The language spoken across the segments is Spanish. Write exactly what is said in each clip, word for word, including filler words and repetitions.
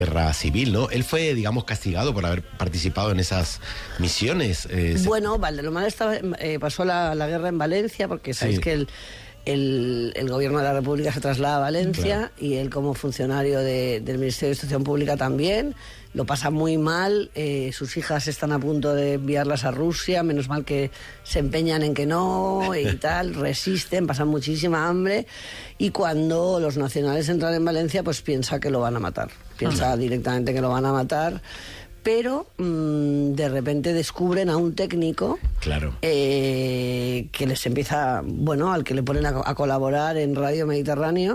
guerra civil, ¿no? Él fue, digamos, castigado por haber participado en esas misiones. Eh, bueno, Valdelomar estaba, eh, pasó la, la guerra en Valencia, porque sabéis sí. que el, el, el gobierno de la República se traslada a Valencia, claro. y él como funcionario de, del Ministerio de Instrucción Pública también, lo pasa muy mal, eh, sus hijas están a punto de enviarlas a Rusia, menos mal que se empeñan en que no y tal, resisten, pasan muchísima hambre, y cuando los nacionales entran en Valencia, pues piensa que lo van a matar, piensa ah. directamente que lo van a matar, pero mmm, de repente descubren a un técnico claro. eh, que les empieza, bueno, al que le ponen a, a colaborar en Radio Mediterráneo,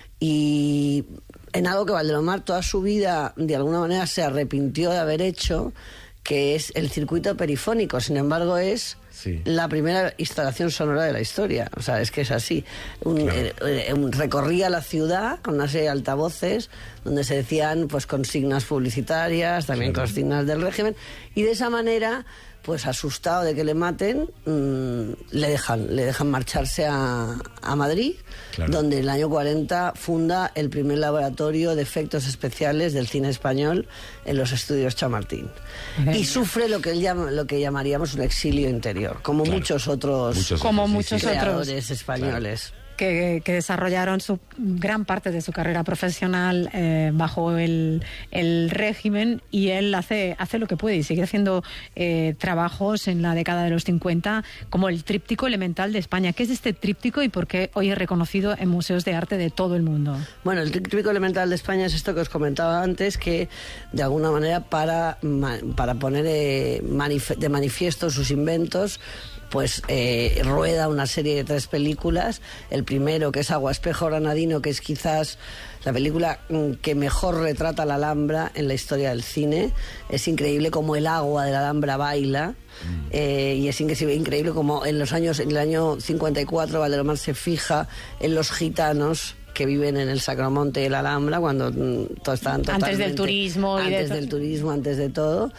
y en algo que Valdelomar toda su vida de alguna manera se arrepintió de haber hecho, que es el circuito perifónico. Sin embargo, es sí. la primera instalación sonora de la historia. O sea, es que es así. Un, claro. eh, un, recorría la ciudad con una serie de altavoces donde se decían pues consignas publicitarias, también claro. consignas del régimen, y de esa manera, pues asustado de que le maten, mmm, le dejan le dejan marcharse a, a Madrid, claro. donde en el año cuarenta funda el primer laboratorio de efectos especiales del cine español en los estudios Chamartín. Uh-huh. Y sufre lo que él llama, lo que llamaríamos un exilio interior, como claro. muchos otros muchos como otros, muchos creadores otros españoles. Claro. Que, que desarrollaron su gran parte de su carrera profesional eh, bajo el, el régimen, y él hace, hace lo que puede y sigue haciendo eh, trabajos en la década de los cincuenta, como el Tríptico Elemental de España. ¿Qué es este tríptico y por qué hoy es reconocido en museos de arte de todo el mundo? Bueno, el Tríptico Elemental de España es esto que os comentaba antes, que de alguna manera para, para poner eh, manif- de manifiesto sus inventos, pues eh, rueda una serie de tres películas. El primero, que es Agua Espejo Granadino, que es quizás la película que mejor retrata la Alhambra en la historia del cine. Es increíble cómo el agua de la Alhambra baila, mm. eh, y es increíble, increíble cómo en los años, en el año cincuenta y cuatro Valdelomar se fija en los gitanos que viven en el Sacromonte de la Alhambra, cuando mm, todo estaban totalmente... Antes del turismo. Antes y de del turismo, antes de todo.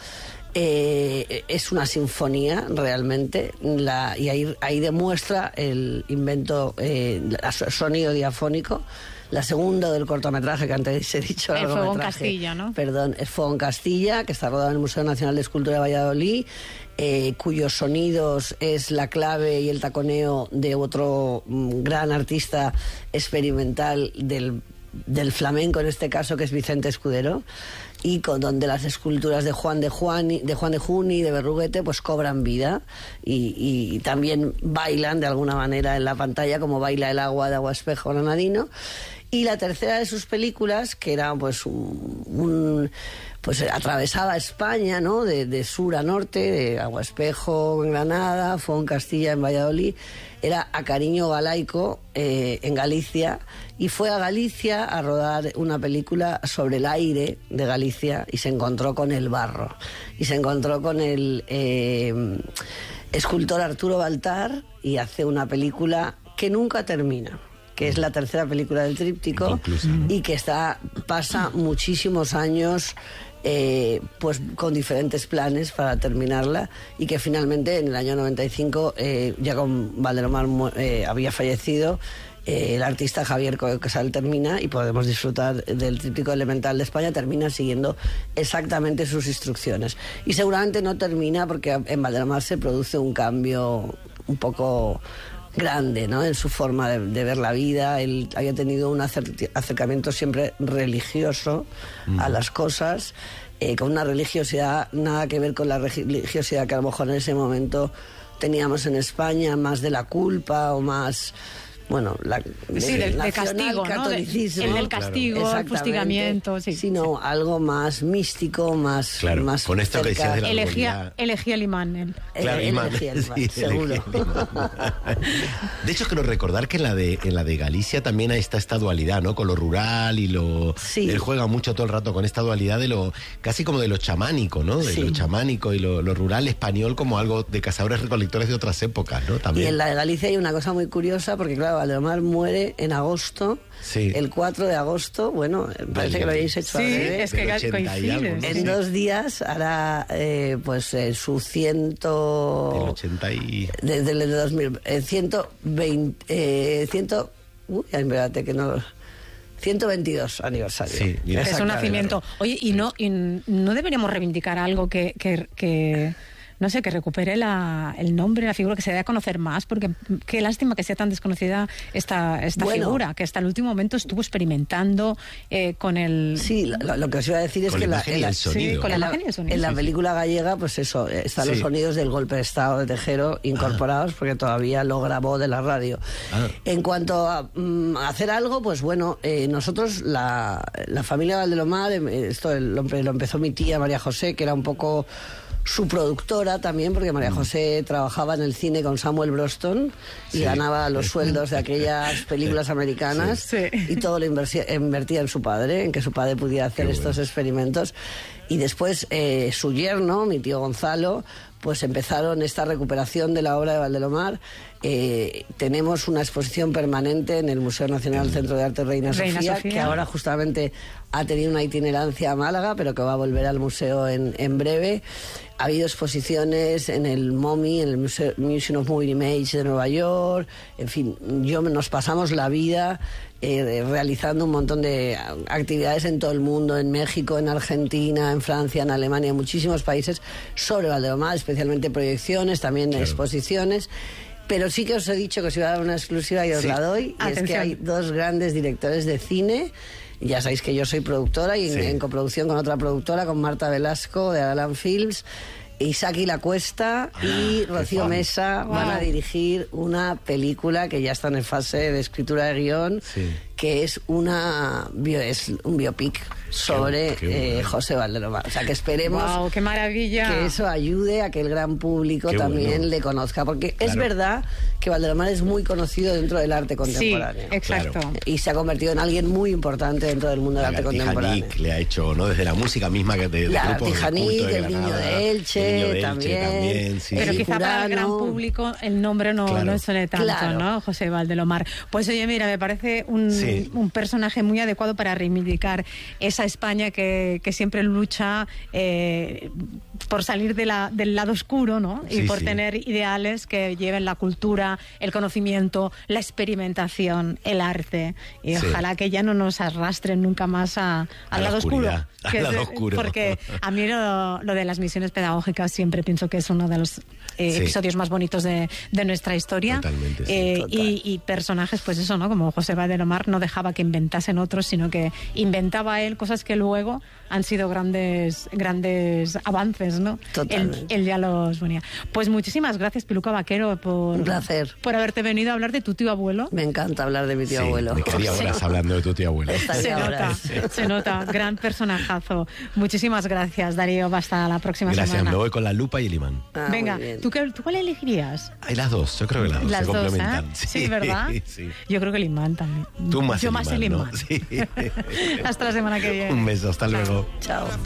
Eh, es una sinfonía realmente, la, y ahí, ahí demuestra el invento, eh, el sonido diafónico. La segunda del cortometraje que antes he dicho, el Fuego en Castilla, ¿no? Perdón, es Fuego en Castilla, que está rodado en el Museo Nacional de Escultura de Valladolid, eh, cuyos sonidos es la clave y el taconeo de otro mm, gran artista experimental del, del flamenco, en este caso, que es Vicente Escudero, y con donde las esculturas de Juan de Juani, de Juan de Juni, de Berruguete, pues cobran vida y, y también bailan de alguna manera en la pantalla, como baila el agua de Agua Espejo Granadino. Y la tercera de sus películas, que era pues un, un pues atravesaba España, ¿no? De, de sur a norte, de Agua Espejo en Granada, Fuego en Castilla en Valladolid, era A Cariño Galaico eh, en Galicia, y fue a Galicia a rodar una película sobre el aire de Galicia, y se encontró con el barro, y se encontró con el eh, escultor Arturo Baltar, y hace una película que nunca termina, que es la tercera película del tríptico, y que está pasa muchísimos años eh, pues con diferentes planes para terminarla, y que finalmente en el año noventa y cinco, eh, ya con Valdelomar eh, había fallecido, eh, el artista Javier Casal termina, y podemos disfrutar del Tríptico Elemental de España. Termina siguiendo exactamente sus instrucciones, y seguramente no termina porque en Valdelomar se produce un cambio un poco grande, ¿no?, en su forma de, de ver la vida. Él había tenido un acer- acercamiento siempre religioso mm. a las cosas, eh, con una religiosidad nada que ver con la religiosidad que a lo mejor en ese momento teníamos en España, más de la culpa o más... Bueno, la, sí, de, de castigo, ¿no? De, el del castigo, claro. El fustigamiento, sí. Sino sí. algo más místico, más, claro, más con esto cerca. Que decías de la elegía, elegía el imán. Él. Claro, el, imán. Elegía el imán, sí, seguro. De hecho, quiero recordar que en la de en la de Galicia también está esta dualidad, ¿no? Con lo rural y lo... Sí. Él juega mucho todo el rato con esta dualidad de lo... casi como de lo chamánico, ¿no? De sí. lo chamánico y lo, lo rural español como algo de cazadores recolectores de otras épocas, ¿no? También. Y en la de Galicia hay una cosa muy curiosa, porque claro, Valdelomar muere en agosto, sí. el cuatro de agosto, bueno, parece vale. que lo habéis hecho sí, a ver, es que coincide. Algo, ¿no? En sí. dos días hará eh, pues eh, su ciento... Del ochenta y... Desde el dos mil, eh, ciento veinte... Eh, ciento... Uy, espérate que no... ciento veintidós aniversario. Sí, mira. Es un nacimiento. Oye, y, no, y no deberíamos reivindicar algo que... que, que... no sé, que recupere la, el nombre, la figura, que se dé a conocer más, porque qué lástima que sea tan desconocida esta, esta bueno, figura, que hasta el último momento estuvo experimentando eh, con el... Sí, lo, lo que os iba a decir es con que la la, imagen en y la, el sonido. Sí, con la en la, imagen y el sonido. en la Sí, película sí. gallega, pues eso, están sí. los sonidos del golpe de Estado de Tejero incorporados, ah. porque todavía lo grabó de la radio. Ah. En cuanto a um, hacer algo, pues bueno, eh, nosotros, la, la familia Valdelomar, esto lo, lo empezó mi tía María José, que era un poco... su productora también, porque María José trabajaba en el cine con Samuel Broston y sí. ganaba los sueldos de aquellas películas americanas sí. Sí. y todo lo invertía, invertía en su padre, en que su padre pudiera hacer Qué estos bueno. experimentos. Y después eh, su yerno, mi tío Gonzalo, pues empezaron esta recuperación de la obra de Valdelomar. Eh, tenemos una exposición permanente en el Museo Nacional el Centro de Arte Reina, Reina Sofía, Sofía, que ahora justamente ha tenido una itinerancia a Málaga, pero que va a volver al museo en, en breve. Ha habido exposiciones en el MoMI, en el Museo, Museum of Moving Image de Nueva York. En fin, yo nos pasamos la vida eh, realizando un montón de actividades en todo el mundo, en México, en Argentina, en Francia, en Alemania, en muchísimos países, sobre Valdelomar, especialmente proyecciones, también claro. exposiciones. Pero sí que os he dicho que os iba a dar una exclusiva y os sí. la doy. Y es que hay dos grandes directores de cine. Ya sabéis que yo soy productora y sí. en, en coproducción con otra productora, con Marta Velasco de Alan Films, Isaki La Cuesta ah, y Rocío Mesa wow. van a dirigir una película que ya está en fase de escritura de guión, sí. que es una bio, es un biopic sobre qué, qué eh, José Valdelomar. O sea, que esperemos wow, qué maravilla. que eso ayude a que el gran público qué también bueno. le conozca. Porque claro. es verdad que Valdelomar es muy conocido dentro del arte contemporáneo. Sí, exacto. Claro. Y se ha convertido en alguien muy importante dentro del mundo del arte contemporáneo. Le ha hecho, ¿no? Desde la música misma que de, de la grupos Tijanic, de culto de el Niño Granada, de Elche, el Niño de Elche también. también sí. Pero sí. quizá para el gran público el nombre no, claro. no suene tanto, claro. ¿no? José Valdelomar. Pues oye, mira, me parece un, sí. un personaje muy adecuado para reivindicar esa España que, que siempre lucha eh, por salir de la, del lado oscuro, ¿no? Y sí, por sí. tener ideales que lleven la cultura, el conocimiento, la experimentación, el arte. Y sí. ojalá que ya no nos arrastren nunca más a, a al lado oscuro. Que al lado es, oscuro. Porque a mí lo, lo de las misiones pedagógicas siempre pienso que es uno de los eh, sí. episodios más bonitos de, de nuestra historia. Totalmente, sí. eh, Total. y, y personajes, pues eso, ¿no? Como José Valdelomar no dejaba que inventasen otros, sino que inventaba él cosas que luego han sido grandes grandes avances, ¿no? Él, él ya los ponía. Pues muchísimas gracias, Piluca Vaquero, por, un placer. por haberte venido a hablar de tu tío abuelo. Me encanta hablar de mi tío sí, abuelo. Me quedaría horas sí. hablando de tu tío abuelo. Se nota, sí. se nota. Gran personajazo. Muchísimas gracias, Darío. Hasta la próxima gracias, semana. Gracias, me voy con la lupa y el imán. Ah, Venga, ¿tú, qué, ¿tú cuál elegirías? Hay las dos, yo creo que las dos las se dos, complementan. ¿eh? Sí, sí, ¿verdad? Sí. Yo creo que el imán también. Tú más yo el más imán, el imán. ¿no? Sí. Hasta la semana que viene. Un beso, hasta Chao. luego. Chao.